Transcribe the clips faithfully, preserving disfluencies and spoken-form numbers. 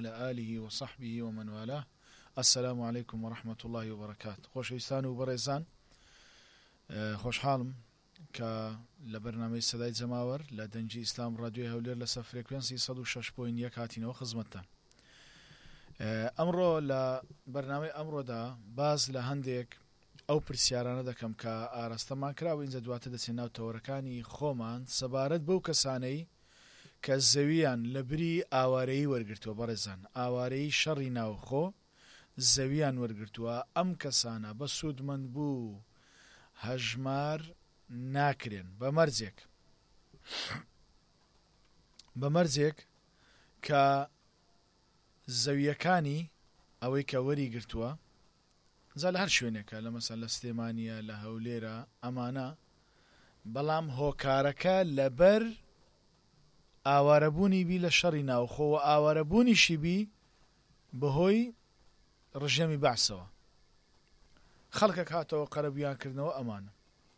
وعلى آله وصحبه ومن والاه. السلام عليكم ورحمة الله وبركاته. خۆشەویستان و بەڕێزان، خۆشحاڵم کە لە بەرنامەی سەدای جەماوەر لە دەنجی ئیسلام ڕادیۆی هەولێر لەسەر فرێکوێنسی سەد و شەش پۆینت یەک هاتینەوە خزمەتتان. ئەمڕۆ لە بەرنامەی ئەمڕۆدا باز لە هەندێک ئەو پرسیارانە دەکەم کە ئاراستەمان کراوە ئینجا دواتە دەچێت ناو تەوەرەکانی خۆمان سەبارەت بەو کەسانەی کە زەویان لە بری ئاوارەیی وەرگرتووە. بەڕێزان، ئاوارەیی شەڕی ناوخۆ زەویان وەرگرتووە. ئەم کەسانە بە سوودمەند بوو هەژمار ناکرێن بە مەرجێک بە مەرجێک کە زەویەکانی ئەوەی کە وەری گرتووە زا لە هەر شوێنێکە، لە مەسەن لە سلێمانیە، لە هەولێرە، ئەمانە، بەڵام هۆکارەکە لەبەر ئاوارەبوونی بی لە شەڕی ناوخۆ و ئاوارەبوونیشی بی بەهۆی ڕژێمی بەعسەوە. خەڵکێک هاتەوە قەرەبیان کردنەوە ئەمانە.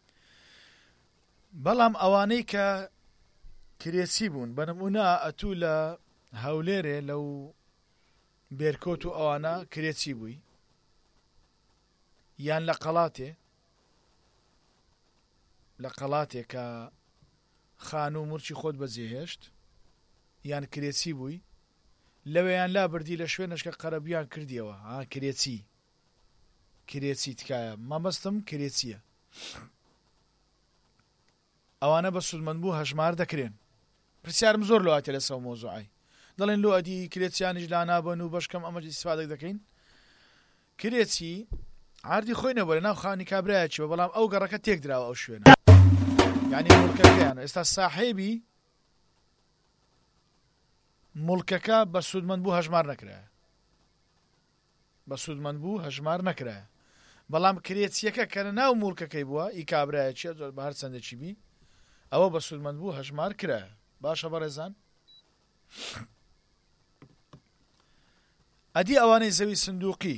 بەڵام ئەوانەی کە کرێچی بوون، بەنمونە ئەتوو لە هەولێرێ لەو بێرکۆت و ئەوانە کرێچی بووی، یان لە قەڵاتێ لە قەڵاتێ کە خان و مورچی خۆت بەجێهێشت، یان کرێچی بووی لەوەیان لا بردی لە شوێنش کە قەرەبیان کردیەوە. ها کرێچی کرێچی تکایە، مەبەستم کرێچیە. ئەوانە بە سوودمەند بوو هەژمار دەکرێن. پرسیارم زۆر لەواتێ لەسەر مۆزوعی دەڵێن لۆ ئەدی کرێچیانیش لا نابن و بەشکەم ئەمە ئیستیفادە دەکەین. کرێچی عاردی خۆی نەبووە لە ناو خانی کابرایەکیوە، بەڵام ئەو گەڕەکە تێک دراوە ئەو شوێنە، یعنی مڵکەکەیان ئێستا ساحێبی مڵکەکە بە سوودمەند بوو هەژمار نەکرایە، بە سوودمەند بوو هەژمار نەکرایە. بەڵام کرێچیەکە کە لە ناو مڵکەکەی بووە، ئی کابرایەکیە زۆر بە هەر چەندێکی بی، ئەوە بە سوودمەند بوو هەژمار کرایە. باشە بەڕێزان، ئەدی ئەوانەی زەوی سندوقی،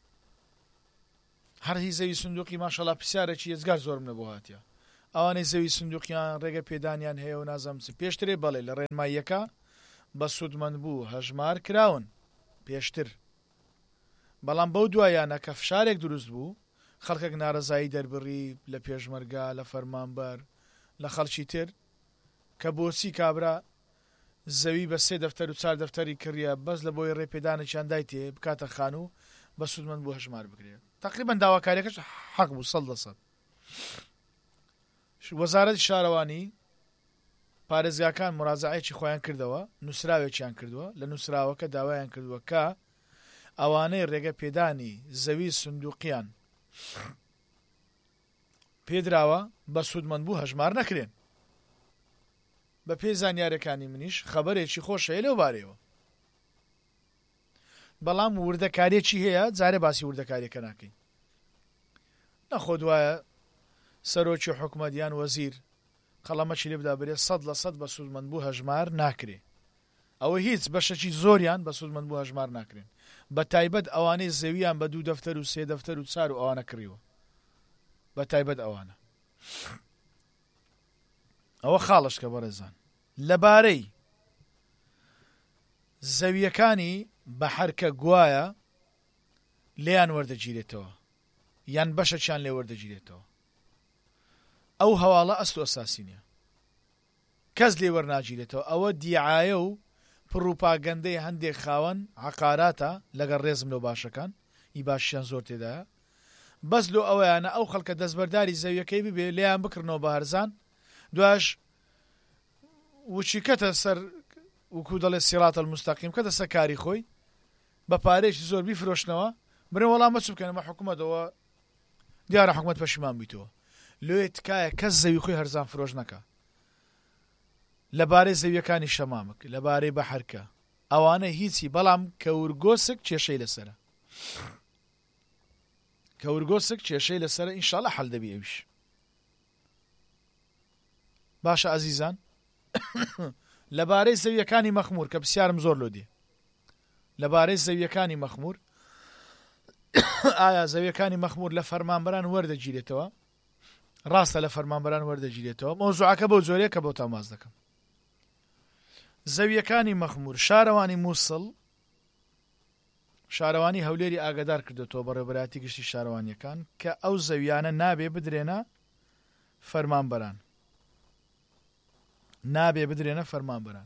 هەرهی زەوی سندوقی ماشەڵا پرسیارێکی ێزگار زۆرم لەبۆ هاتیە. ئەوانەی زەوی سندوقیان ڕێگە پێدانیان هەیە و نازەم چ پێشترێ بەڵێ لە ڕێنماییەکە بە سوودمەند بوو هەژمار کراون پێشتر، بەڵام بەو دوایانە کە فشارێک دروست بوو، خەڵکێک ناڕەزایی دەربڕی لە پێشمەرگا، لە فەرمانبەر، لە خەڵکی تر، کە بۆچی کابرا زەوی بە سێ دەفتەر و چار دەفتەری کڕیە بەس لە بۆی ڕێپێدانێکیان دایتێ بکاتە خان و بە سوودمەند بوو هەژمار بکرێت. تقریبا داواکاریەکەش حەق بوو سەد لە سەد. وەزارەتی شارەوانی پارێزگاکان مراجعەیەکی خۆیان کردەوە، نووسراوێکیان کردووە، لە نووسراوەکە داوایان کردووە کە ئەوانەی ڕێگە پێدانی زەوی سندوقیان پێدراوە بە سوودمەند بوو هەژمار نەکرێن. بە پێی زانیاریەکانی منیش خەبەرێکی خۆشەیە لەو بارەیەوە، بەڵام وردەکارێکی هەیە، جارێ باسی وردەکاریەکە ناکەین. نەخۆ دوایە سەرۆکی حکومەتیان وەزیر قەڵەمەکی لێ بدا بێت سەد لە سەد بە سوودمەند بوو هەژمار ناکرێ. ئەوە هیچ بەشەکی زۆریان بە سوودمەند بوو هەژمار ناکرێن، بە تایبەت ئەوانەی زەویان بە دوو دەفتەر و سێ دەفتەر و چار و ئەوانە کڕیوە، بە تایبەت ئەوانە. ئەوە خاڵشکە بەڕێزان. لەبارەی زەویەکانی بەحەرکە گوایە لێیان وەردەگیرێتەوە، یان بەشەکیان لێ وەردەگیرێتەوە، ئەو هەواڵە ئەست و ئەساسی نییە، کەس لێ وەرناگیرێتەوە. ئەوە دیعایە و پڕوپاگەندەی هەندێک خاوەن عەقاراتە لەگەڵ ڕێزم لەو باشەکان، ئی باشیان زۆر تێدایە، بەس لۆ ئەوەیانە ئەو خەڵکە دەستبەرداری زەویەکەی ببێ لێیان بکردنەوە بە هەرزان، دوایش وچی کەتە سەر وەکو دەڵێ سیڕاتە المستەقیم کەتە سەر کاری خۆی بە پارەیەکی زۆر بیفرۆشنەوە، برن وەڵام بەچ بکەن ئەمە حکوومەتەوە دیارە حکوومەت پەشیمان بیتەوە. لێ تکایە کەس زەوی خۆی هەرزان فرۆش نەکە. لەبارەی زەویەکانی شەمامک، لەبارەی بەحەرکە، ئەوانە هیچی، بەڵام کەورگۆسک کێشەی لەسەرە، کەورگۆسک کێشەی لەسەرە، ئینشاڵڵا حەل دەبی ئەویش. باشە ئەزیزان، لەبارەی زەویەکانی مەخموور کە پرسیارم زۆر لۆ دێ، لەبارەی زەویەکانی مەخموور، ئایا زەویەکانی مەخموور لە فەرمانبەران وەردەگیرێتەوە؟ ڕاستە لە فەرمانبەران وەردەگیرێتەوە. مۆزوعەکە بەو جۆرەیە کە بۆ تاماز دەکەم. زەویەکانی مەخموور، شارەوانی مووسڵ شارەوانی هەولێری ئاگادار کردوەوە بەڕێوەبەرایەتی گشتی شارەوانیەکان کە ئەو زەویانە نابێ بدرێنە فەرمانبەران نابێ بدرێنە فەرمانبەران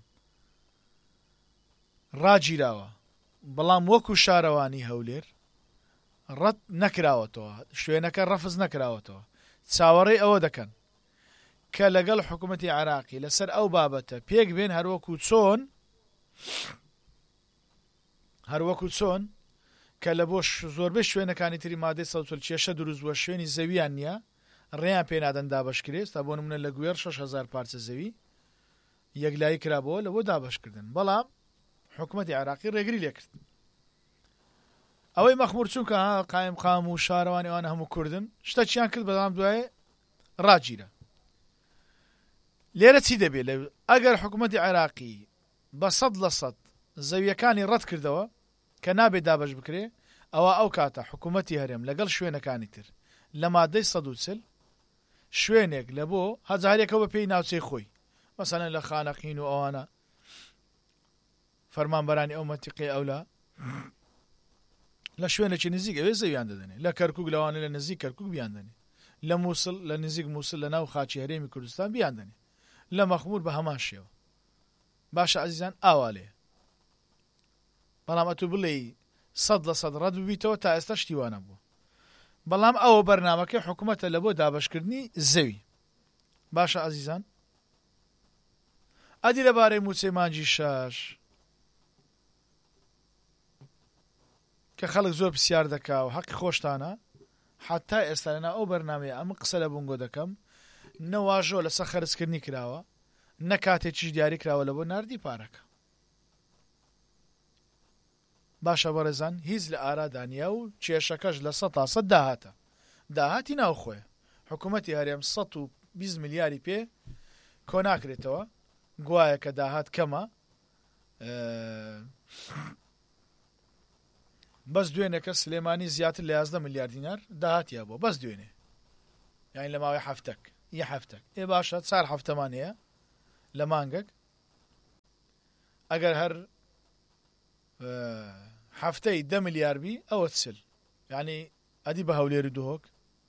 ڕاگیراوە بەڵام وەکو شارەوانی هەولێر ڕەت نەکراوەتەوە شوێنەکە ڕەفز نەکراوەتەوە چاوەڕێی ئەوە دەکەن کە لەگەڵ حکوومەتی عێراقی لەسەر ئەو بابەتە پێک بێن هەروەکو چۆن هەروەکو چۆن کە لە بۆ زۆربەی شوێنەکانی تری مادەی سەد و چۆل کێشە دروست بووە شوێنی زەویان نییە ڕێیان پێنادەن دابەشکرێت تا بۆ نمونە لە گوێر شەش هەزار پارچە زەوی یەکلایی کرابەوە لەوە دابەشکردن بەڵام حکوومەتی عێراقی ڕێگری لێکرد ئەوەی مەخموور چووکە قایم قام و شارەوانی ئەوانە هەموو کوردن شتە چیان کرد بەڵام دوایێ ڕاگیرە لێرە چی دەبێت ئەگەر حکوومەتی عێراقی بە سەد لە سەد زەویەکانی ڕەت کردەوە کە نابێت دابش بکرێ ئەوە ئەو کاتە حکوومەتی هەرێم لەگەڵ شوێنەکانی تر لە مادەی سەد و چل شوێنێک لە بۆ هەزارێکەوە بە پێی ناوچەی خۆی مەسەلەن لە خانەقین و ئەوانە فەرمانبەرانی ئەو مەنتیقەی ئەولا لە شوێنێکی نزیک ئەوێ زەویان دەدەنێ لە کەرکووک لەوانە لە نزیک کەرکووک بیان دەنێ لە مووسڵ لە نزیک مووسڵ لە ناو خاچی هەرێمی کوردستان بیان دەنێ لە مەخموور بە هەمان شێوە باشە عەزیزان ئاوا لێ بەڵام ئەتو بڵێ سەد لە سەد ڕەت ببیتەوە تا ئێستا شتیوانە بوو بەڵام ئەوە بەرنامەکەی حکوومەتە لە بۆ دابشکردنی زەوی باشە عەزیزان ئەدی لەبارەی مووچەی مانجی شاش کە خەڵک زۆر پرسیار دەکا و حەقی خۆشتانە حتا ئێستا لەنا ئەو بەرنامەیە ئەم قسە لە بنگۆ دەکەم نەواژۆ لەسەر خەرجکردنی کراوە نە کاتێکیش دیاری کراوە لە بۆ ناردی پارەکە باشە بەڕێزان هیچ لە ئارادانیا و کێشەکەش لە سەد تا سەد داهاتە داهاتی ناوخۆیە حکوومەتی هەرێم سەد و بیست ملیاری پێ کۆ ناکرێتەوە گوایە کە داهات کەمە بەس دوێنێ کە سلێمانی زیاتر لە یازدە ملیار دینار داهاتیا بۆ بەس دوێنێ یعنی لە ماوەی هەفتەک یە هەفتەک ئێ باشە چار هەفتەمان هەیە لە مانگەک ئەگەر هەر هەفتەی دە ملیار بی ئەوە چل یعنی ئەدی بە هەولێری دووهۆک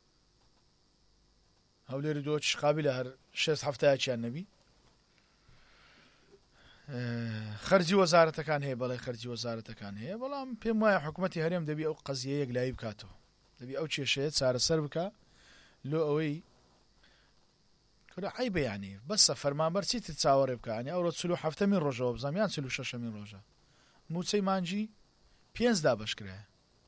هەولێری دووە چ قابلە هەر شەست هەفتەیەکیان نەبی خەرجی وەزارەتەکان هەیە بەڵێ خەرجی وەزارەتەکان هەیە بەڵام پێم وایە حکوومەتی هەرێم دەبی ئەو قەزیە یەکلایی بکاتەوە دەبی ئەو کێشەیە چارەسەر بکە لۆ ئەوەی کورە عەیبە یعنی بەسە فەرمانبەر چیتر چاوەڕێ بکە ینی ئەوڕۆ چل و هەفتەمین ڕۆژەوە بزانام یان چل و شەشەمین ڕۆژە مووچەی مانجی پێنج دابەشکرایە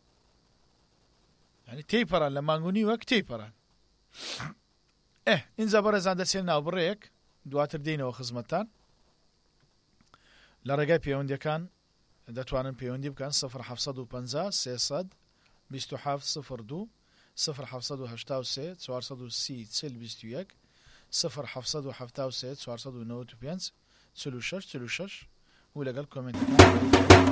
ینی تێیپەڕان لە مانگونی وەک تێیپەڕان ئێ ئینجا بەڕێزان دەچێن ناو بڕێک دواتر دێنەوە خزمەتتان لە ڕێگای پەیوەندیەکان دەتوانن پەیوەندی بکەن سەفر حەفسەد و پەنجا سێسەد بیست و حەفت سەفر دوو سەفر حەفسەد و هەشتا و سێ چوارسەد و سی چل بیست و یەک سەفر حەفسەد و هەفتا و سێ چوارسەد و نەوەت و پێنج چل و شەش چل و شەش و لەگەڵ کۆمنتەکان